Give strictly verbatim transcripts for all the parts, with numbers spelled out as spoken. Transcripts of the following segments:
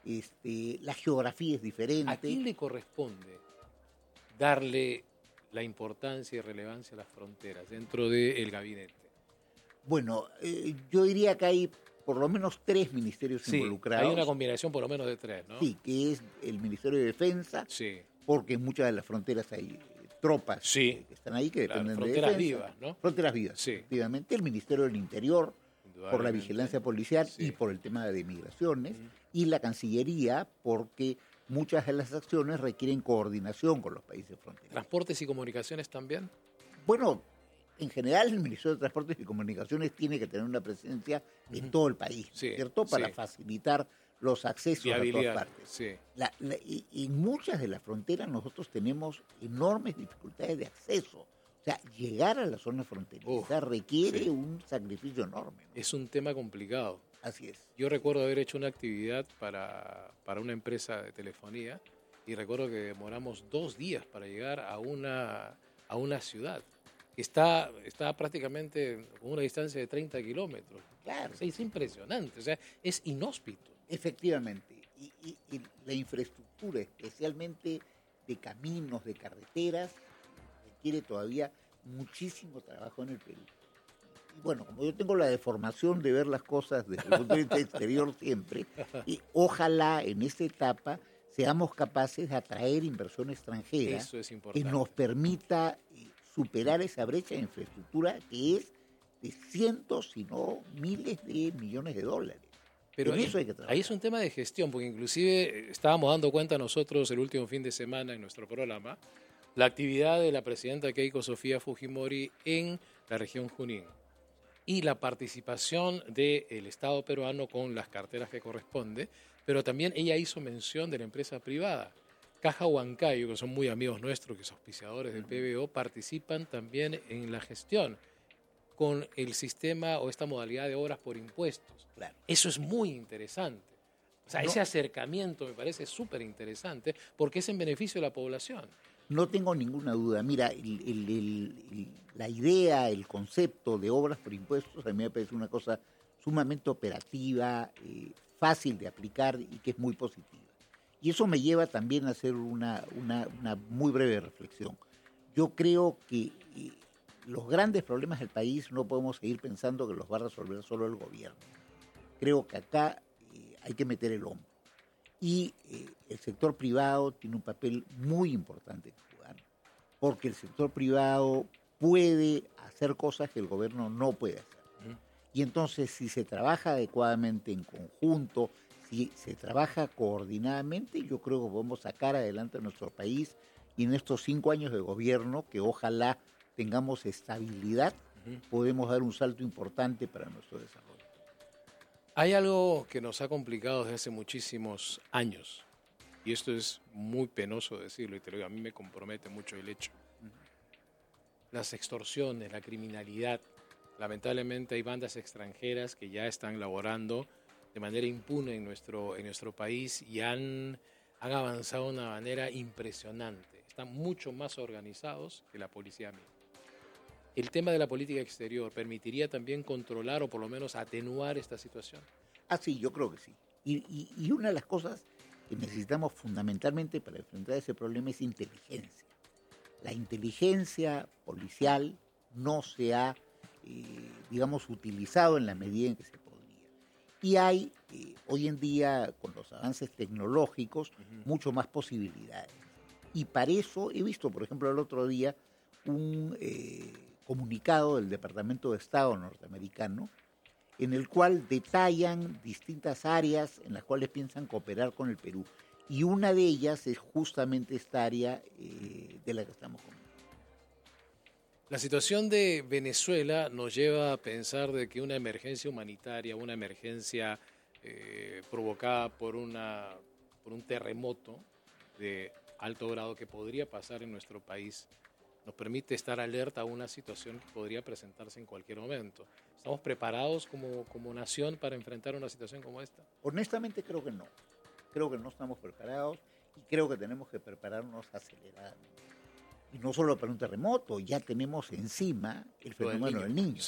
este, la geografía es diferente. ¿A quién le corresponde darle la importancia y relevancia a las fronteras dentro del gabinete? Bueno, eh, yo diría que hay por lo menos tres ministerios sí, involucrados. Hay una combinación por lo menos de tres, ¿no? Sí, que es el Ministerio de Defensa, sí. porque en muchas de las fronteras hay eh, tropas sí. eh, que están ahí que claro, dependen fronteras de defensa. Fronteras vivas, ¿no? Fronteras vivas, sí. efectivamente. El Ministerio del Interior, por la vigilancia policial sí. y por el tema de migraciones, uh-huh. y la Cancillería, porque muchas de las acciones requieren coordinación con los países fronterizos. ¿Transportes y comunicaciones también? Bueno, en general el Ministerio de Transportes y Comunicaciones tiene que tener una presencia en uh-huh. todo el país, sí, ¿cierto? Para sí. facilitar los accesos Viabilidad, a todas partes. Sí. La, la, y, y en muchas de las fronteras nosotros tenemos enormes dificultades de acceso. O sea, llegar a la zona fronteriza Uf, requiere sí. un sacrificio enorme, ¿no? Es un tema complicado. Así es. Yo recuerdo haber hecho una actividad para, para una empresa de telefonía y recuerdo que demoramos dos días para llegar a una, a una ciudad. Está, está prácticamente con una distancia de treinta kilómetros. Claro. O sea, es impresionante, o sea, es inhóspito. Efectivamente. Y, y, y la infraestructura, especialmente de caminos, de carreteras, requiere todavía muchísimo trabajo en el Perú. Y bueno, como yo tengo la deformación de ver las cosas desde el punto de vista exterior siempre, y ojalá en esta etapa seamos capaces de atraer inversión extranjera. Eso es que nos permita superar esa brecha de infraestructura que es de cientos, si no miles de millones de dólares. Pero ahí, eso hay que trabajar. Ahí es un tema de gestión, porque inclusive estábamos dando cuenta nosotros el último fin de semana en nuestro programa, la actividad de la presidenta Keiko Sofía Fujimori en la región Junín y la participación del Estado peruano con las carteras que corresponde, pero también ella hizo mención de la empresa privada. Caja Huancayo, que son muy amigos nuestros, que son auspiciadores del P B O, participan también en la gestión con el sistema o esta modalidad de obras por impuestos. Claro. Eso es muy interesante. O sea, no. ese acercamiento me parece súper interesante porque es en beneficio de la población. No tengo ninguna duda. Mira, el, el, el, el, la idea, el concepto de obras por impuestos a mí me parece una cosa sumamente operativa, eh, fácil de aplicar y que es muy positiva. Y eso me lleva también a hacer una, una, una muy breve reflexión. Yo creo que eh, los grandes problemas del país no podemos seguir pensando que los va a resolver solo el gobierno. Creo que acá eh, hay que meter el hombro. Y eh, el sector privado tiene un papel muy importante que jugar, porque el sector privado puede hacer cosas que el gobierno no puede hacer. Uh-huh. Y entonces, si se trabaja adecuadamente en conjunto, si se trabaja coordinadamente, yo creo que podemos sacar adelante a nuestro país y en estos cinco años de gobierno, que ojalá tengamos estabilidad, uh-huh. podemos dar un salto importante para nuestro desarrollo. Hay algo que nos ha complicado desde hace muchísimos años, y esto es muy penoso decirlo, y te lo digo, a mí me compromete mucho el hecho. Uh-huh. Las extorsiones, la criminalidad, lamentablemente hay bandas extranjeras que ya están laborando de manera impune en nuestro, en nuestro país y han, han avanzado de una manera impresionante. Están mucho más organizados que la policía misma. ¿El tema de la política exterior permitiría también controlar o por lo menos atenuar esta situación? Ah, sí, yo creo que sí. Y, y, y una de las cosas que necesitamos fundamentalmente para enfrentar ese problema es inteligencia. La inteligencia policial no se ha, eh, digamos, utilizado en la medida en que se podría. Y hay, eh, hoy en día, con los avances tecnológicos, uh-huh. mucho más posibilidades. Y para eso he visto, por ejemplo, el otro día, un... Eh, comunicado del Departamento de Estado norteamericano, en el cual detallan distintas áreas en las cuales piensan cooperar con el Perú. Y una de ellas es justamente esta área eh, de la que estamos comentando. La situación de Venezuela nos lleva a pensar de que una emergencia humanitaria, una emergencia eh, provocada por, una, por un terremoto de alto grado que podría pasar en nuestro país, nos permite estar alerta a una situación que podría presentarse en cualquier momento. ¿Estamos preparados como, como nación para enfrentar una situación como esta? Honestamente creo que no. Creo que no estamos preparados y creo que tenemos que prepararnos aceleradamente. Y no solo para un terremoto, ya tenemos encima el fenómeno del Niño. Sí.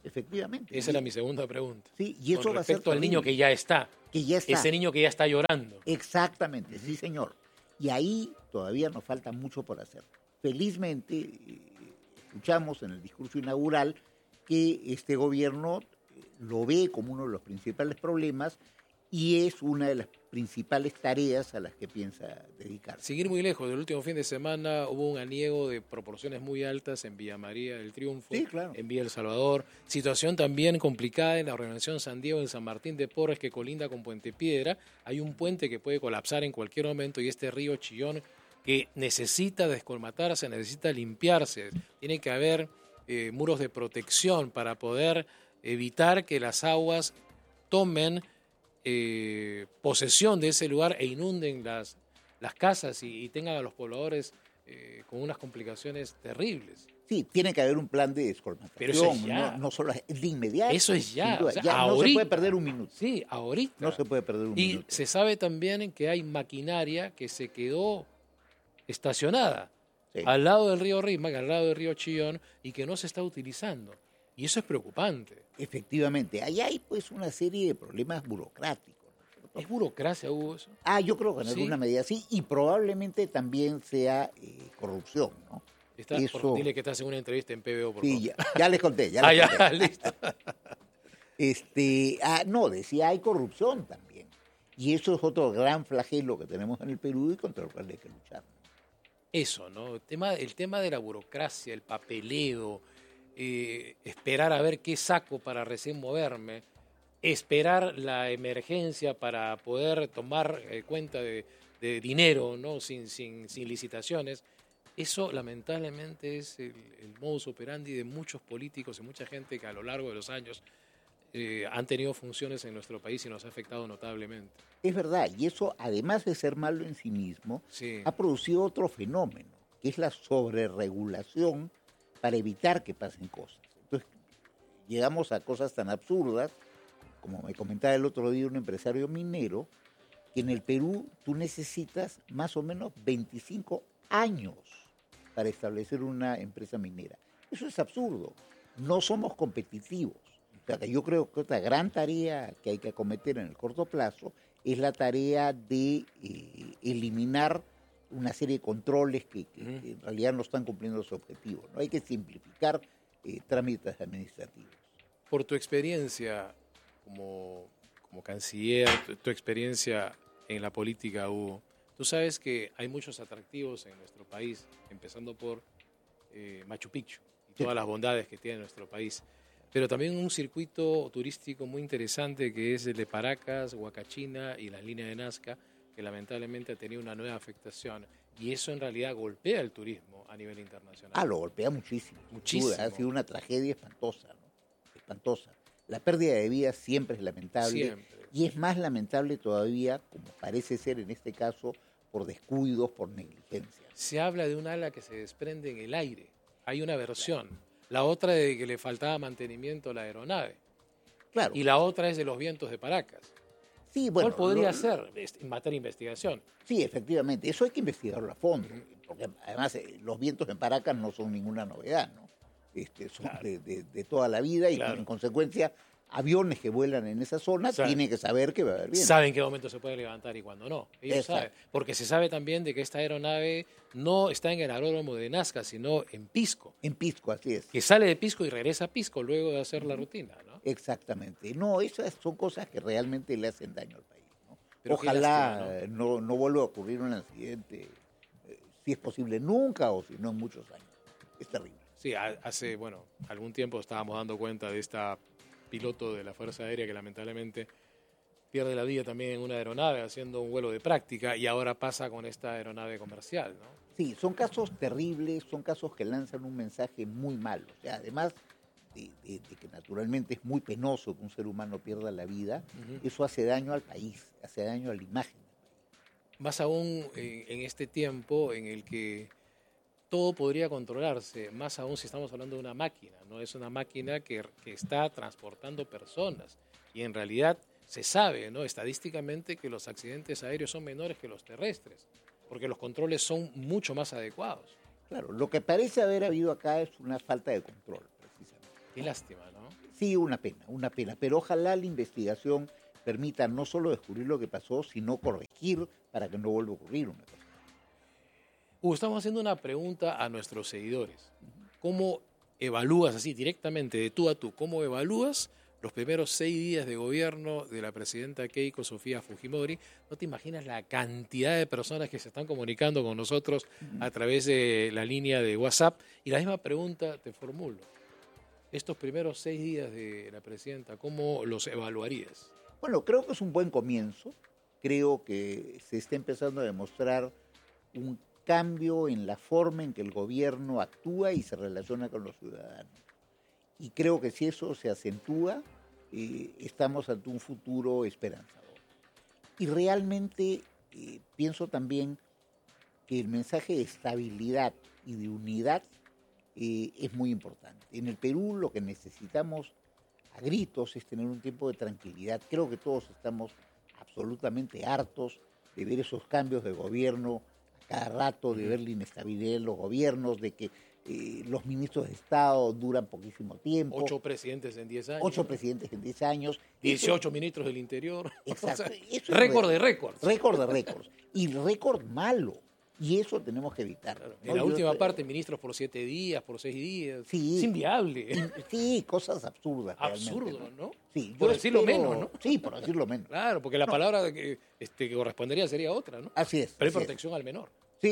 efectivamente. Esa era mi segunda pregunta. Sí, y eso Con va a ser respecto al niño terrible. que ya está. Que ya está. Ese niño que ya está llorando. Exactamente, uh-huh. Sí, señor. Y ahí todavía nos falta mucho por hacer. Felizmente, eh, escuchamos en el discurso inaugural que este gobierno lo ve como uno de los principales problemas y es una de las principales tareas a las que piensa dedicarse. Seguir muy lejos, del último fin de semana hubo un aniego de proporciones muy altas en Villa María del Triunfo, sí, claro. en Villa El Salvador. Situación también complicada en la organización San Diego en San Martín de Porres, que colinda con Puente Piedra. Hay un puente que puede colapsar en cualquier momento y este río Chillón que necesita descolmatarse, necesita limpiarse. Tiene que haber eh, muros de protección para poder evitar que las aguas tomen eh, posesión de ese lugar e inunden las, las casas y, y tengan a los pobladores eh, con unas complicaciones terribles. Sí, tiene que haber un plan de descolmatación. Pero eso es ya. No, no solo es de inmediato. Eso es ya. O sea, ya ahorita, no se puede perder un minuto. Sí, ahorita. No se puede perder un y minuto. Y se sabe también que hay maquinaria que se quedó estacionada sí. al lado del río Rímac, al lado del río Chillón, y que no se está utilizando. Y eso es preocupante. Efectivamente. Allá hay pues una serie de problemas burocráticos. ¿No? ¿Es burocracia, Hugo, eso? Ah, yo creo que en ¿Sí? alguna medida sí, y probablemente también sea eh, corrupción, ¿no? Está, eso... por, dile que estás en una entrevista en P B O, por sí, favor. Ya, ya les conté. Ya les ah, conté. ya, listo. este, ah, no, decía, hay corrupción también. Y eso es otro gran flagelo que tenemos en el Perú y contra el cual hay que luchar. Eso, ¿no? El tema, el tema de la burocracia, el papeleo, eh, esperar a ver qué saco para recién moverme, esperar la emergencia para poder tomar eh, cuenta de, de dinero, ¿no? Sin, sin, sin licitaciones. Eso lamentablemente es el, el modus operandi de muchos políticos y mucha gente que a lo largo de los años eh, han tenido funciones en nuestro país y nos ha afectado notablemente. Es verdad, y eso, además de ser malo en sí mismo, sí. ha producido otro fenómeno, que es la sobreregulación para evitar que pasen cosas. Entonces, llegamos a cosas tan absurdas, como me comentaba el otro día un empresario minero, que en el Perú tú necesitas más o menos veinticinco años para establecer una empresa minera. Eso es absurdo. No somos competitivos. O sea, que yo creo que otra gran tarea que hay que acometer en el corto plazo es la tarea de eh, eliminar una serie de controles que, que, uh-huh. que en realidad no están cumpliendo su objetivo, ¿no? Hay que simplificar eh, trámites administrativos. Por tu experiencia como, como canciller, tu, tu experiencia en la política, Hugo, tú sabes que hay muchos atractivos en nuestro país, empezando por eh, Machu Picchu y todas sí. las bondades que tiene nuestro país, pero también un circuito turístico muy interesante que es el de Paracas, Huacachina y las líneas de Nazca, que lamentablemente ha tenido una nueva afectación y eso en realidad golpea el turismo a nivel internacional. Ah, lo golpea muchísimo. Muchísimo. Ha sido una tragedia espantosa, ¿no? Espantosa. La pérdida de vidas siempre es lamentable. Siempre. Y es más lamentable todavía, como parece ser en este caso, por descuidos, por negligencia. Se habla de un ala que se desprende en el aire. Hay una versión. Claro. La otra de que le faltaba mantenimiento a la aeronave. Claro. Y la otra es de los vientos de Paracas. Sí, bueno, ¿Cuál podría lo, ser en materia de investigación? Sí, efectivamente. Eso hay que investigarlo a fondo. Porque además eh, los vientos en Paracas no son ninguna novedad, ¿no? Este, son claro. de, de, de toda la vida y claro. en consecuencia aviones que vuelan en esa zona saben. tienen que saber que va a haber viento. Saben qué momento se puede levantar y cuándo no. Ellos Exacto. saben. Porque se sabe también de que esta aeronave no está en el aeródromo de Nazca, sino en Pisco. En Pisco, así es. Que sale de Pisco y regresa a Pisco luego de hacer la rutina, ¿no? Exactamente. No, esas son cosas que realmente le hacen daño al país, ¿no? Pero ojalá lástima, ¿no? No, no vuelva a ocurrir un accidente, eh, si es posible nunca o si no en muchos años. Es terrible. Sí, hace, bueno, algún tiempo estábamos dando cuenta de esta piloto de la Fuerza Aérea que lamentablemente pierde la vida también en una aeronave haciendo un vuelo de práctica y ahora pasa con esta aeronave comercial, ¿no? Sí, son casos terribles, son casos que lanzan un mensaje muy malo. O sea, además de, de, de que naturalmente es muy penoso que un ser humano pierda la vida, uh-huh. eso hace daño al país, hace daño a la imagen del país. Más aún en, en este tiempo en el que todo podría controlarse, más aún si estamos hablando de una máquina, ¿no? Es una máquina que, que está transportando personas y en realidad se sabe, ¿no? Estadísticamente que los accidentes aéreos son menores que los terrestres, porque los controles son mucho más adecuados. Claro, lo que parece haber habido acá es una falta de control, precisamente. Qué lástima, ¿no? Sí, una pena, una pena. Pero ojalá la investigación permita no solo descubrir lo que pasó, sino corregir para que no vuelva a ocurrir una cosa. Uh, estamos haciendo una pregunta a nuestros seguidores. ¿Cómo evalúas así directamente, de tú a tú, cómo evalúas los primeros seis días de gobierno de la presidenta Keiko Sofía Fujimori? No te imaginas la cantidad de personas que se están comunicando con nosotros a través de la línea de WhatsApp. Y la misma pregunta te formulo. Estos primeros seis días de la presidenta, ¿cómo los evaluarías? Bueno, creo que es un buen comienzo. Creo que se está empezando a demostrar un cambio en la forma en que el gobierno actúa y se relaciona con los ciudadanos. Y creo que si eso se acentúa, eh, estamos ante un futuro esperanzador. Y realmente eh, pienso también que el mensaje de estabilidad y de unidad eh, es muy importante. En el Perú lo que necesitamos a gritos es tener un tiempo de tranquilidad. Creo que todos estamos absolutamente hartos de ver esos cambios de gobierno a cada rato, de ver la inestabilidad en los gobiernos, de que eh, los ministros de Estado duran poquísimo tiempo. Ocho presidentes en diez años. Ocho presidentes en diez años. dieciocho eso, ministros del Interior. Exacto. O sea, eso récord de récords. Récord de récords. Y récord malo. Y eso tenemos que evitar. Claro, ¿no? en la Yo, última parte, ministros por siete días, por seis días. Sí, es inviable. Sí, cosas absurdas. Absurdo, ¿no? ¿no? Sí, por yo decirlo espero, menos, ¿no? Sí, por decirlo menos. Claro, porque la no. palabra que, este, que correspondería sería otra, ¿no? Así es. Preprotección al menor. Sí.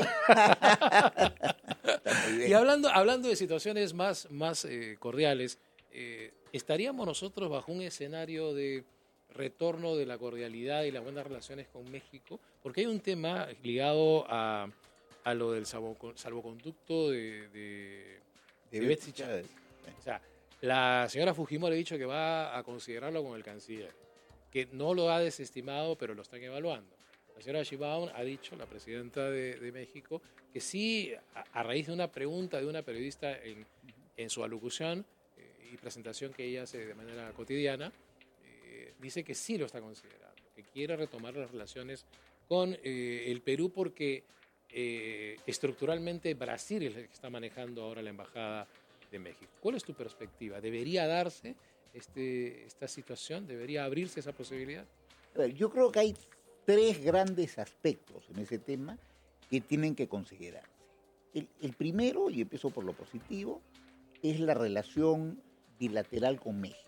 Y hablando, hablando de situaciones más, más eh, cordiales, eh, ¿estaríamos nosotros bajo un escenario de retorno de la cordialidad y las buenas relaciones con México? Porque hay un tema ligado a, a lo del salvo, salvoconducto de, de, de, de Betsy Chávez. O sea, la señora Fujimori ha dicho que va a considerarlo con el canciller, que no lo ha desestimado, pero lo están evaluando. La señora Sheinbaum ha dicho, la presidenta de, de México, que sí, a, a raíz de una pregunta de una periodista en, en su alocución eh, y presentación que ella hace de manera cotidiana, eh, dice que sí lo está considerando, que quiere retomar las relaciones con eh, el Perú porque eh, estructuralmente Brasil es el que está manejando ahora la Embajada de México. ¿Cuál es tu perspectiva? ¿Debería darse este, esta situación? ¿Debería abrirse esa posibilidad? A ver, yo creo que hay tres grandes aspectos en ese tema que tienen que considerarse. El, el primero, y empiezo por lo positivo, es la relación bilateral con México.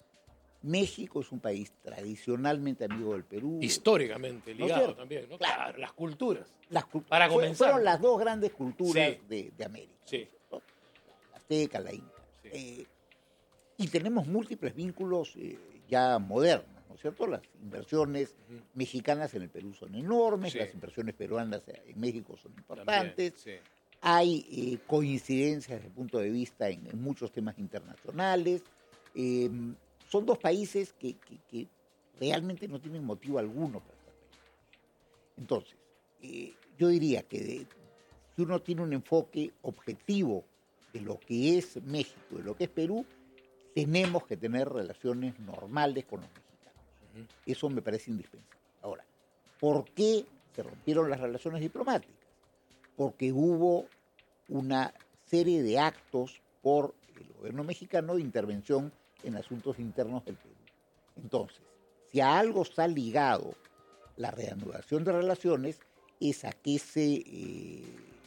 México es un país tradicionalmente amigo del Perú. Históricamente ligado, ¿no? También, ¿no? Claro. Claro, las culturas. Las, Para comenzar. Fueron las dos grandes culturas sí. de, de América. Sí. ¿no? La azteca, la inca. Sí. Eh, y tenemos múltiples vínculos eh, ya modernos, ¿no es cierto? Las inversiones uh-huh. mexicanas en el Perú son enormes, sí. las inversiones peruanas en México son importantes. Sí. Hay eh, coincidencias desde el punto de vista en, en muchos temas internacionales. Eh, son dos países que, que, que realmente no tienen motivo alguno para estar peleados. Entonces, eh, yo diría que de, si uno tiene un enfoque objetivo de lo que es México, de lo que es Perú, tenemos que tener relaciones normales con los mexicanos. Uh-huh. Eso me parece indispensable. Ahora, ¿por qué se rompieron las relaciones diplomáticas? Porque hubo una serie de actos por el gobierno mexicano de intervención en asuntos internos del Perú. Entonces, si a algo está ligado la reanudación de relaciones, es a que ese, eh,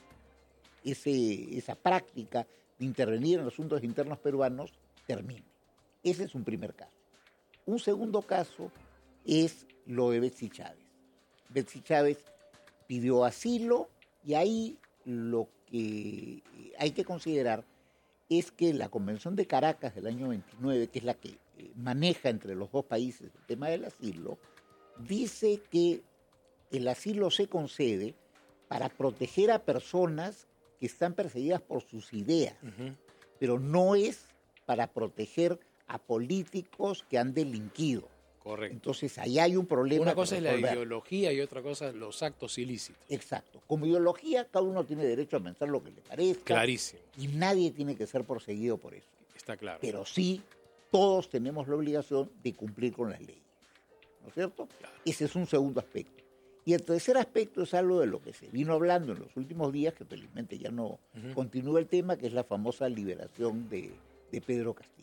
ese, esa práctica de intervenir en asuntos internos peruanos termine. Ese es un primer caso. Un segundo caso es lo de Betsy Chávez. Betsy Chávez pidió asilo y ahí lo que hay que considerar es que la Convención de Caracas del año veintinueve, que es la que maneja entre los dos países el tema del asilo, dice que el asilo se concede para proteger a personas que están perseguidas por sus ideas, uh-huh. pero no es para proteger a políticos que han delinquido. Correcto. Entonces, ahí hay un problema. Una cosa es la ideología y otra cosa es los actos ilícitos. Exacto. Como ideología, cada uno tiene derecho a pensar lo que le parezca. Clarísimo. Y nadie tiene que ser perseguido por eso. Está claro. Pero sí, todos tenemos la obligación de cumplir con las leyes. ¿No es cierto? Claro. Ese es un segundo aspecto. Y el tercer aspecto es algo de lo que se vino hablando en los últimos días, que felizmente ya no uh-huh. continúa el tema, que es la famosa liberación de, de Pedro Castillo. ¿No es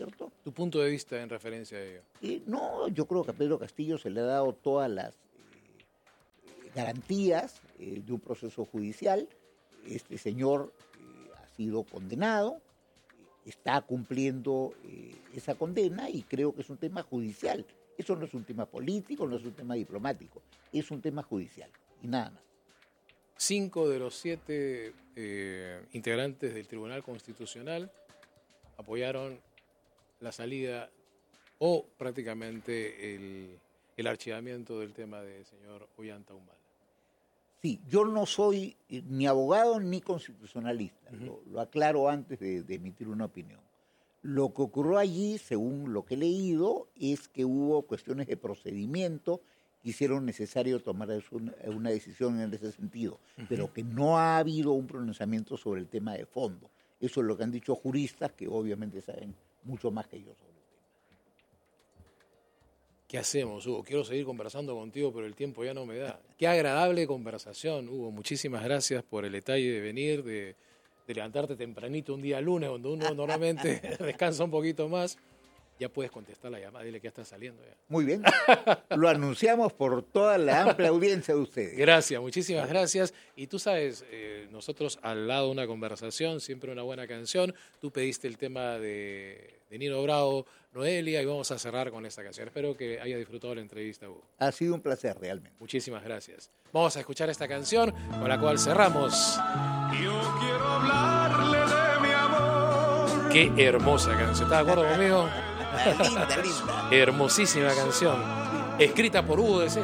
¿cierto? ¿Tu punto de vista en referencia a ello? Eh, no, yo creo que a Pedro Castillo se le ha dado todas las eh, garantías eh, de un proceso judicial. Este señor eh, ha sido condenado, está cumpliendo eh, esa condena y creo que es un tema judicial. Eso no es un tema político, no es un tema diplomático, es un tema judicial y nada más. Cinco de los siete eh, integrantes del Tribunal Constitucional apoyaron la salida o prácticamente el, el archivamiento del tema del señor Ollanta Humala. Sí, yo no soy ni abogado ni constitucionalista, uh-huh. lo, lo aclaro antes de, de emitir una opinión. Lo que ocurrió allí, según lo que he leído, es que hubo cuestiones de procedimiento que hicieron necesario tomar una, una decisión en ese sentido, uh-huh. pero que no ha habido un pronunciamiento sobre el tema de fondo. Eso es lo que han dicho juristas que obviamente saben mucho más que yo sobre el tema. ¿Qué hacemos, Hugo? Quiero seguir conversando contigo, pero el tiempo ya no me da. Qué agradable conversación, Hugo. Muchísimas gracias por el detalle de venir, de, de levantarte tempranito un día lunes, donde uno normalmente descansa un poquito más. Ya puedes contestar la llamada, dile que ya está saliendo ya. Muy bien, lo anunciamos por toda la amplia audiencia de ustedes. Gracias, muchísimas gracias. Y tú sabes, eh, nosotros al lado de una conversación, siempre una buena canción. Tú pediste el tema de, de Nino Bravo, Noelia, y vamos a cerrar con esta canción. Espero que haya disfrutado la entrevista, Hugo. Ha sido un placer, realmente. Muchísimas gracias. Vamos a escuchar esta canción con la cual cerramos. Yo quiero hablarle de mi amor. Qué hermosa canción. ¿Estás de acuerdo conmigo? Linda, linda. Hermosísima canción, escrita por Hugo de Sela.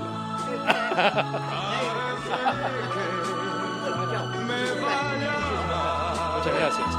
Muchas gracias.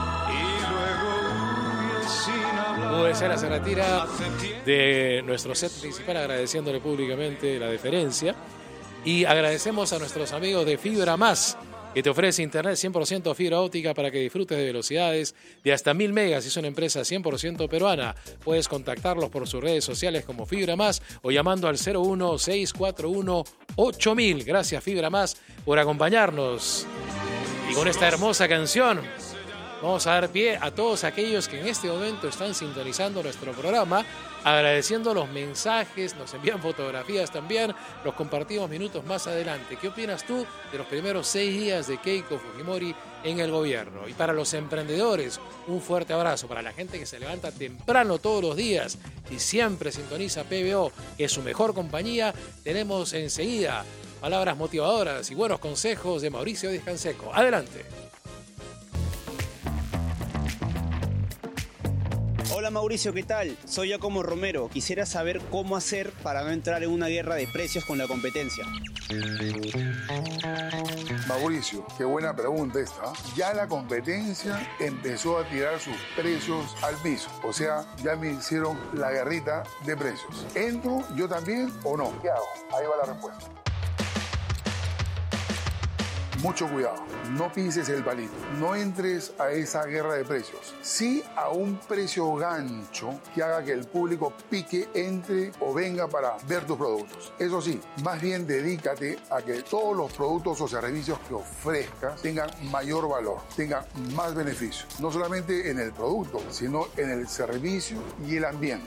Hugo de Sela se retira de nuestro set principal agradeciéndole públicamente la deferencia y agradecemos a nuestros amigos de Fibra Más, que te ofrece internet cien por ciento fibra óptica para que disfrutes de velocidades de hasta mil megas. Es una empresa cien por ciento peruana. Puedes contactarlos por sus redes sociales como Fibra Más o llamando al cero uno seis cuatro uno ocho mil. Gracias, Fibra Más, por acompañarnos. Y con esta hermosa canción vamos a dar pie a todos aquellos que en este momento están sintonizando nuestro programa, agradeciendo los mensajes, nos envían fotografías también, los compartimos minutos más adelante. ¿Qué opinas tú de los primeros seis días de Keiko Fujimori en el gobierno? Y para los emprendedores, un fuerte abrazo. Para la gente que se levanta temprano todos los días y siempre sintoniza P B O, que es su mejor compañía, tenemos enseguida palabras motivadoras y buenos consejos de Mauricio Díaz Canseco. Adelante. Hola Mauricio, ¿qué tal? Soy Giacomo Romero. Quisiera saber cómo hacer para no entrar en una guerra de precios con la competencia. Mauricio, qué buena pregunta esta. Ya la competencia empezó a tirar sus precios al piso. O sea, ya me hicieron la guerrita de precios. ¿Entro yo también o no? ¿Qué hago? Ahí va la respuesta. Mucho cuidado, no pises el palito, no entres a esa guerra de precios. Sí a un precio gancho que haga que el público pique, entre o venga para ver tus productos. Eso sí, más bien dedícate a que todos los productos o servicios que ofrezcas tengan mayor valor, tengan más beneficio. No solamente en el producto, sino en el servicio y el ambiente.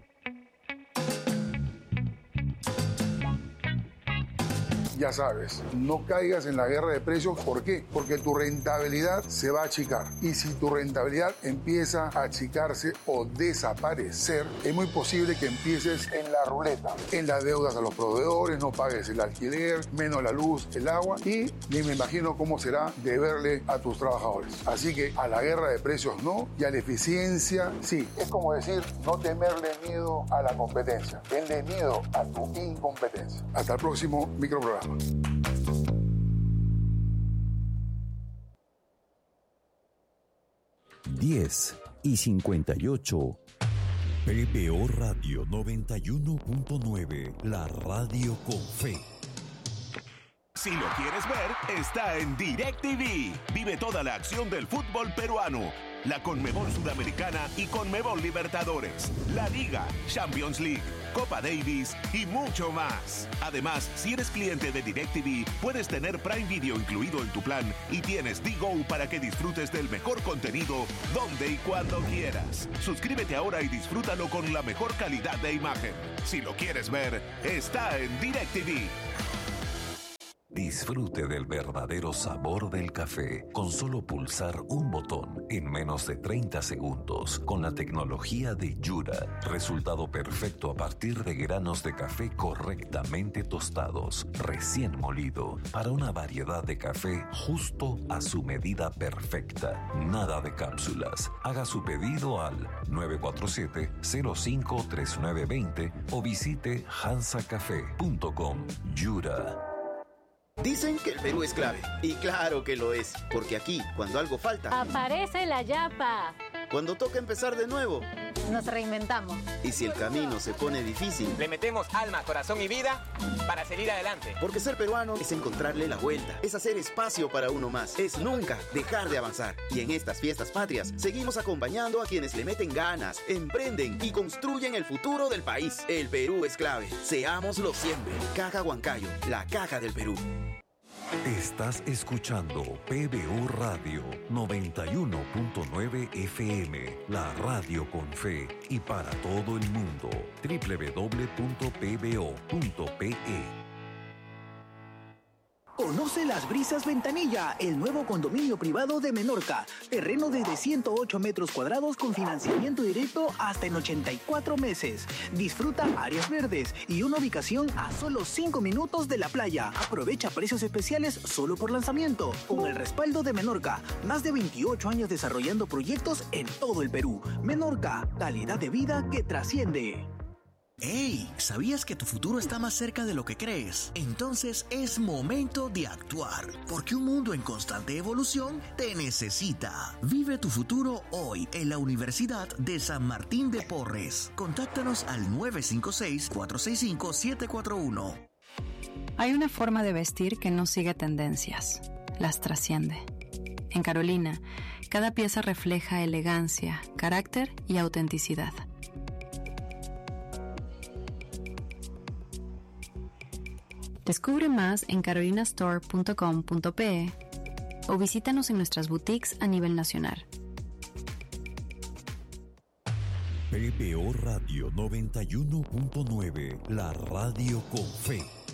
Ya sabes, no caigas en la guerra de precios. ¿Por qué? Porque tu rentabilidad se va a achicar. Y si tu rentabilidad empieza a achicarse o desaparecer, es muy posible que empieces en la ruleta, en las deudas a los proveedores, no pagues el alquiler, menos la luz, el agua, y ni me imagino cómo será deberle a tus trabajadores. Así que a la guerra de precios no, y a la eficiencia sí. Es como decir, no temerle miedo a la competencia, tenle miedo a tu incompetencia. Hasta el próximo microprograma. diez y cincuenta y ocho. P B O Radio noventa y uno punto nueve, la radio con fe. Si lo quieres ver, está en DirecTV. Vive toda la acción del fútbol peruano, la Conmebol Sudamericana y Conmebol Libertadores, la Liga, Champions League, Copa Davis y mucho más. Además, si eres cliente de DirecTV, puedes tener Prime Video incluido en tu plan y tienes Digo para que disfrutes del mejor contenido donde y cuando quieras. Suscríbete ahora y disfrútalo con la mejor calidad de imagen. Si lo quieres ver, está en DirecTV. Disfrute del verdadero sabor del café con solo pulsar un botón en menos de treinta segundos con la tecnología de Yura. Resultado perfecto a partir de granos de café correctamente tostados, recién molido, para una variedad de café justo a su medida perfecta. Nada de cápsulas. Haga su pedido al nueve cuatro siete, cero cinco tres nueve dos cero o visite hansa café punto com. Yura. Dicen que el Perú es clave. Y claro que lo es, porque aquí, cuando algo falta, aparece la yapa. Cuando toca empezar de nuevo, nos reinventamos. Y si el camino se pone difícil, le metemos alma, corazón y vida para seguir adelante. Porque ser peruano es encontrarle la vuelta, es hacer espacio para uno más, es nunca dejar de avanzar. Y en estas fiestas patrias, seguimos acompañando a quienes le meten ganas, emprenden y construyen el futuro del país. El Perú es clave. Seámoslo siempre. Caja Huancayo, la caja del Perú. Estás escuchando P B O Radio noventa y uno punto nueve F M, la radio con fe y para todo el mundo. doble u doble u doble u punto p b o punto p e. Conoce Las Brisas Ventanilla, el nuevo condominio privado de Menorca. Terreno desde ciento ocho metros cuadrados con financiamiento directo hasta en ochenta y cuatro meses. Disfruta áreas verdes y una ubicación a solo cinco minutos de la playa. Aprovecha precios especiales solo por lanzamiento. Con el respaldo de Menorca, más de veintiocho años desarrollando proyectos en todo el Perú. Menorca, calidad de vida que trasciende. ¡Hey! ¿Sabías que tu futuro está más cerca de lo que crees? Entonces es momento de actuar, porque un mundo en constante evolución te necesita. Vive tu futuro hoy en la Universidad de San Martín de Porres. Contáctanos al nueve cinco seis, cuatro seis cinco, siete cuatro uno. Hay una forma de vestir que no sigue tendencias, las trasciende. En Carolina, cada pieza refleja elegancia, carácter y autenticidad. Descubre más en carolina store punto com punto p e o visítanos en nuestras boutiques a nivel nacional. P B O Radio noventa y uno punto nueve, la radio con fe.